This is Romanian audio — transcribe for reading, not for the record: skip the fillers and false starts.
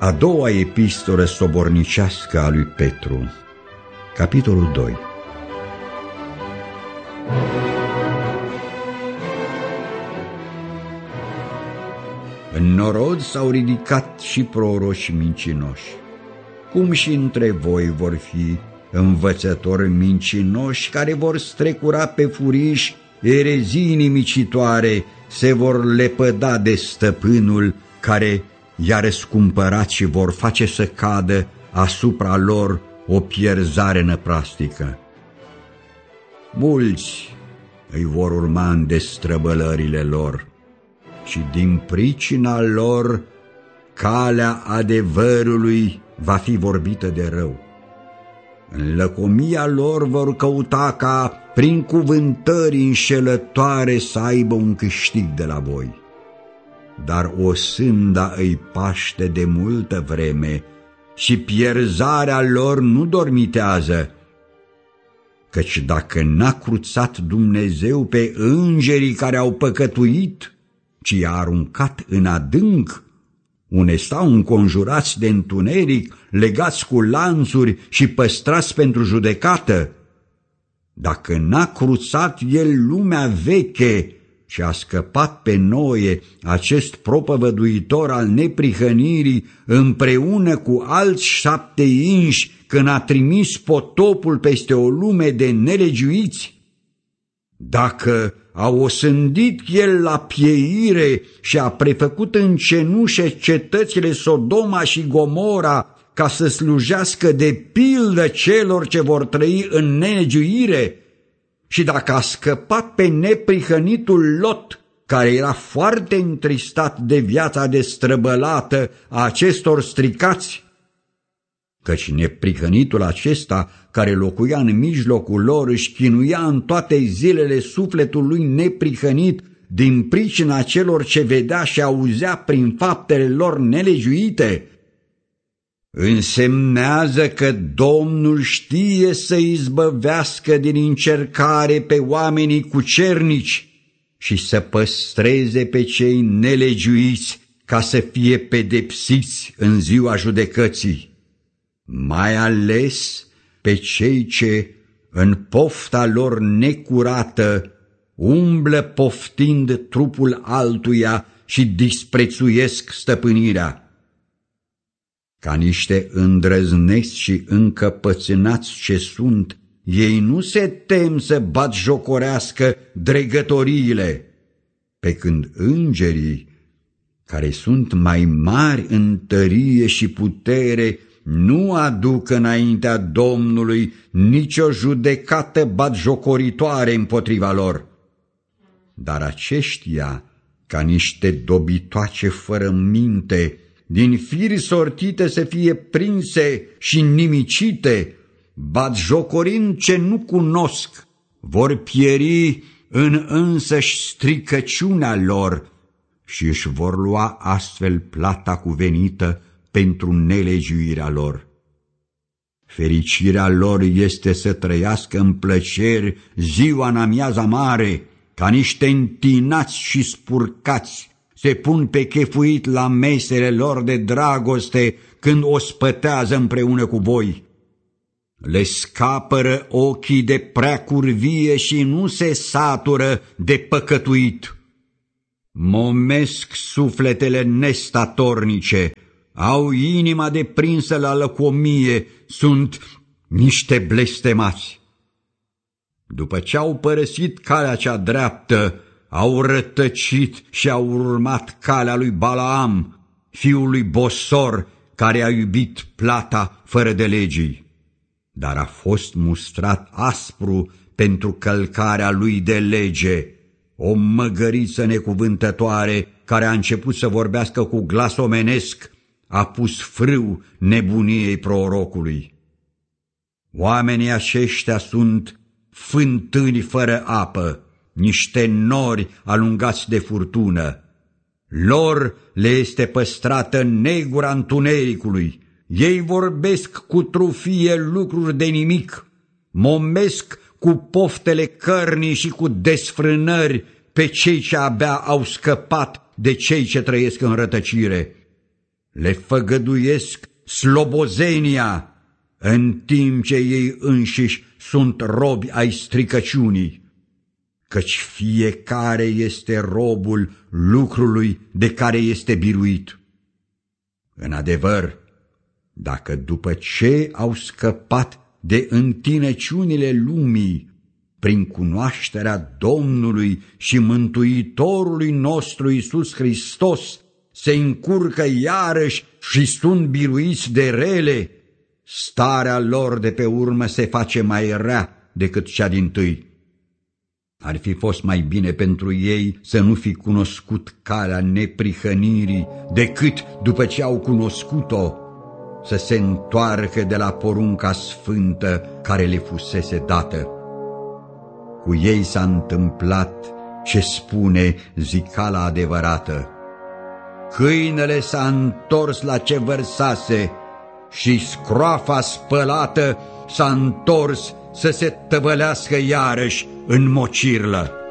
A doua epistolă sobornicească a lui Petru, capitolul 2. În norod s-au ridicat și proroși mincinoși, cum și între voi vor fi învățători mincinoși care vor strecura pe furiș erezii nimicitoare, se vor lepăda de stăpânul care i-a răscumpărat și vor face să cadă asupra lor o pierzare năprastică. Mulți îi vor urma în destrăbălările lor și din pricina lor calea adevărului va fi vorbită de rău. În lăcomia lor vor căuta ca prin cuvântări înșelătoare să aibă un câștig de la voi. Dar o sânda îi paște de multă vreme și pierzarea lor nu dormitează, căci dacă n-a cruțat Dumnezeu pe îngerii care au păcătuit, ci i-a aruncat în adânc, unde stau înconjurați de întuneric, legați cu lanțuri și păstrați pentru judecată, dacă n-a cruțat el lumea veche și a scăpat pe Noe, acest propovăduitor al neprihănirii, împreună cu alți 7 inși, când a trimis potopul peste o lume de nelegiuiți, dacă a osândit el la pieire și a prefăcut în cenușe cetățile Sodoma și Gomora ca să slujească de pildă celor ce vor trăi în nelegiuire, și dacă a scăpat pe neprihănitul Lot, care era foarte întristat de viața destrăbălată a acestor stricați, căci neprihănitul acesta, care locuia în mijlocul lor, își chinuia în toate zilele sufletul lui neprihănit din pricina celor ce vedea și auzea prin faptele lor nelegiuite, însemnează că Domnul știe să izbăvească din încercare pe oamenii cucernici și să păstreze pe cei nelegiuiți ca să fie pedepsiți în ziua judecății, mai ales pe cei ce, în pofta lor necurată, umblă poftind trupul altuia și disprețuiesc stăpânirea. Ca niște îndrăzneți și încăpățânați ce sunt, ei nu se tem să batjocorească dregătoriile, pe când îngerii, care sunt mai mari în tărie și putere, nu aduc înaintea Domnului nicio judecată batjocoritoare împotriva lor. Dar aceștia, ca niște dobitoace fără minte, din firi sortite să fie prinse și nimicite, batjocorind ce nu cunosc, vor pieri în însăși stricăciunea lor și își vor lua astfel plata cuvenită pentru nelegiuirea lor. Fericirea lor este să trăiască în plăceri ziua în amiaza mare, ca niște întinați și spurcați, se pun pe chefuit la mesele lor de dragoste când o spătează împreună cu voi. Le scapără ochii de prea curvie și nu se satură de păcătuit. Momesc sufletele nestatornice, au inima deprinsă la lăcomie, sunt niște blestemați. După ce au părăsit calea cea dreaptă, au rătăcit și au urmat calea lui Balaam, fiul lui Bosor, care a iubit plata fără de legii, dar a fost mustrat aspru pentru călcarea lui de lege, o măgăriță necuvântătoare care a început să vorbească cu glas omenesc, a pus frâu nebuniei prorocului. Oamenii aceștia sunt fântâni fără apă, niște nori alungați de furtună. Lor le este păstrată negura întunericului. Ei vorbesc cu trufie lucruri de nimic, momesc cu poftele cărnii și cu desfrânări pe cei ce abia au scăpat de cei ce trăiesc în rătăcire. le făgăduiesc slobozenia, în timp ce ei înșiși sunt robi ai stricăciunii, căci fiecare este robul lucrului de care este biruit. În adevăr, dacă după ce au scăpat de întinăciunile lumii, prin cunoașterea Domnului și Mântuitorului nostru Iisus Hristos, se încurcă iarăși și sunt biruiți de rele, starea lor de pe urmă se face mai rea decât cea dintâi. Ar fi fost mai bine pentru ei să nu fi cunoscut calea neprihănirii, decât, după ce au cunoscut-o, să se întoarcă de la porunca sfântă care le fusese dată. Cu ei s-a întâmplat ce spune zicala adevărată: câinele s-a întors la ce vărsase și scroafa spălată s-a întors să se tăvălească iarăși în mocirlă.